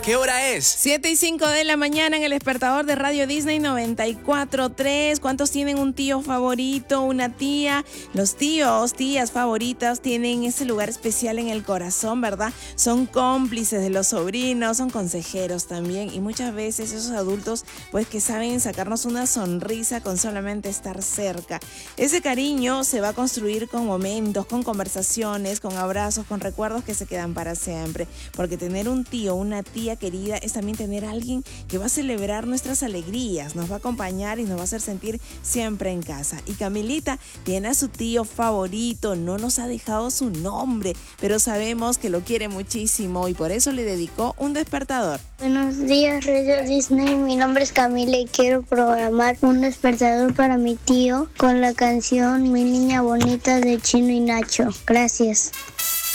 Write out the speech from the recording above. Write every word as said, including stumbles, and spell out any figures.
¿Qué hora es? siete y cinco de la mañana en el despertador de Radio Disney noventa y cuatro punto tres. ¿Cuántos tienen un tío favorito, una tía? Los tíos, tías favoritas tienen ese lugar especial en el corazón, ¿verdad? Son cómplices de los sobrinos, son consejeros también y muchas veces esos adultos pues que saben sacarnos una sonrisa con solamente estar cerca. Ese cariño se va a construir con momentos, con conversaciones, con abrazos, con recuerdos que se quedan para siempre. Porque tener un tío, una tía querida es también tener a alguien que va a celebrar nuestras alegrías, nos va a acompañar y nos va a hacer sentir siempre en casa. Y Camilita tiene a su tío favorito, no nos ha dejado su nombre, pero sabemos que lo quiere muchísimo y por eso le dedicó un despertador. Buenos días, Radio Disney. Mi nombre es Camila y quiero programar un despertador para mi tío con la canción Mi Niña Bonita de Chino y Nacho. Gracias.